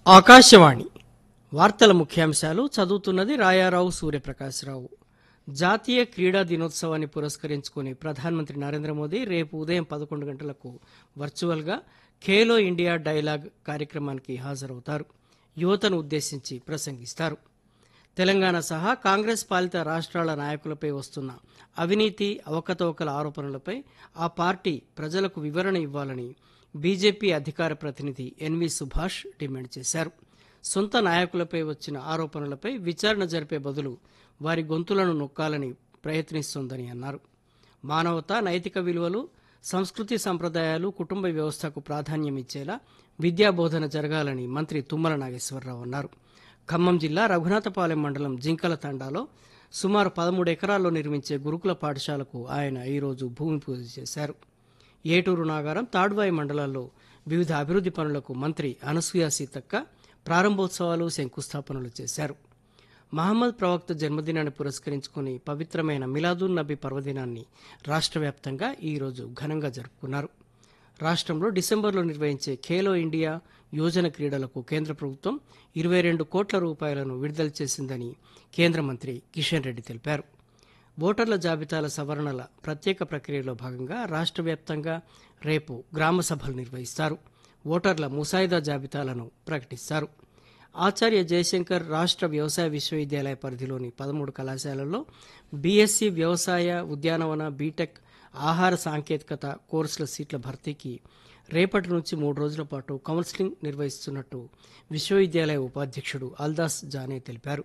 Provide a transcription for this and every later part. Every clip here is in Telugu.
ఆకాశవాణి వార్తల ముఖ్యాంశాలు చదువుతున్నది రాయారావు సూర్యప్రకాశ్రావు. జాతీయ క్రీడా దినోత్సవాన్ని పురస్కరించుకుని ప్రధానమంత్రి నరేంద్ర మోదీ రేపు ఉదయం 11 గంటలకు వర్చువల్గా ఖేలో ఇండియా డైలాగ్ కార్యక్రమానికి హాజరవుతారు. యువతను ఉద్దేశించి ప్రసంగిస్తారు. తెలంగాణ సహా కాంగ్రెస్ పాలిత రాష్ట్రాల నాయకులపై వస్తున్న అవినీతి అవకతవకల ఆరోపణలపై ఆ పార్టీ ప్రజలకు వివరణ ఇవ్వాలని బీజేపీ అధికార ప్రతినిధి ఎన్వి సుభాష్ డిమాండ్ చేశారు. సొంత నాయకులపై వచ్చిన ఆరోపణలపై విచారణ జరిపే బదులు వారి గొంతులను నొక్కాలని ప్రయత్నిస్తోందని అన్నారు. మానవత, నైతిక విలువలు, సంస్కృతి సంప్రదాయాలు, కుటుంబ వ్యవస్థకు ప్రాధాన్యమిచ్చేలా విద్యాబోధన జరగాలని మంత్రి తుమ్మల నాగేశ్వరరావు అన్నారు. ఖమ్మం జిల్లా రఘునాథపాలెం మండలం జింకల తండాలో సుమారు 13 ఎకరాల్లో నిర్మించే గురుకుల పాఠశాలకు ఆయన ఈరోజు భూమి పూజ చేశారు. ఏటూరు నాగారం, తాడ్వాయి మండలాల్లో వివిధ అభివృద్ధి పనులకు మంత్రి అనసూయ సీతక్క ప్రారంభోత్సవాలు, శంకుస్థాపనలు చేశారు. మహమ్మద్ ప్రవక్త జన్మదినాన్ని పురస్కరించుకుని పవిత్రమైన మిలాదున్ నబీ పర్వదినాన్ని రాష్ట్ర వ్యాప్తంగా ఈరోజు ఘనంగా జరుపుకున్నారు. రాష్ట్రంలో డిసెంబర్లో నిర్వహించే ఖేలో ఇండియా యోజన క్రీడలకు కేంద్ర ప్రభుత్వం 22 కోట్ల రూపాయలను విడుదల చేసిందని కేంద్ర మంత్రి కిషన్ రెడ్డి తెలిపారు. ఓటర్ల జాబితాల సవరణల ప్రత్యేక ప్రక్రియలో భాగంగా రాష్ట్ర వ్యాప్తంగా రేపు గ్రామ సభలు నిర్వహిస్తారు. ఓటర్ల ముసాయిదా జాబితాలను ప్రకటిస్తారు. ఆచార్య జయశంకర్ రాష్ట్ర వ్యవసాయ విశ్వవిద్యాలయ పరిధిలోని 13 కళాశాలల్లో బీఎస్సీ వ్యవసాయ, ఉద్యానవన, బీటెక్, ఆహార సాంకేతికత కోర్సుల సీట్ల భర్తీకి రేపటి నుంచి 3 రోజుల పాటు కౌన్సిలింగ్ నిర్వహిస్తున్నట్టు విశ్వవిద్యాలయ ఉపాధ్యక్షుడు అల్దాస్ జానే తెలిపారు.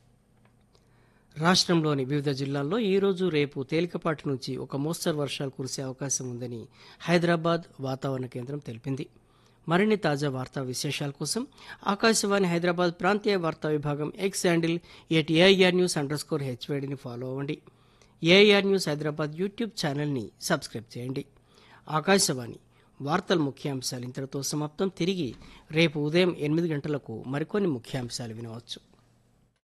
రాష్ట్రంలోని వివిధ జిల్లాల్లో ఈరోజు, రేపు తేలికపాటి నుంచి ఒక మోస్తరు వర్షాలు కురిసే అవకాశం ఉందని హైదరాబాద్ వాతావరణ కేంద్రం తెలిపింది. మరిన్ని తాజా వార్తా విశేషాల కోసం ఆకాశవాణి హైదరాబాద్ ప్రాంతీయ వార్తా విభాగం ఎక్స్ హ్యాండిల్ @AIRnews_HYDని ఫాలో అవ్వండి. ఏఐఆర్ న్యూస్ హైదరాబాద్ యూట్యూబ్ ఛానల్ని సబ్స్క్రైబ్ చేయండి. ఆకాశవాణి వార్తల ముఖ్యాంశాలు ఇంతటితో సమాప్తం. తిరిగి రేపు ఉదయం 8 గంటలకు మరికొన్ని ముఖ్యాంశాలు వినవచ్చు.